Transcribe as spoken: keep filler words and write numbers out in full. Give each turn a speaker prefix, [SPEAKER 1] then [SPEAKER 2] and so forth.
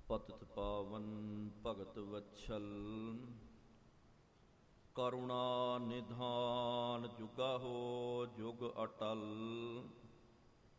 [SPEAKER 1] ਪਤਿਤ ਪਾਵਨ ਭਗਤ ਵਛਲ ਕਰੁਣਾ ਨਿਧਾਨ ਜੁਗਾ ਹੋ ਜੁਗ ਅਟਲ।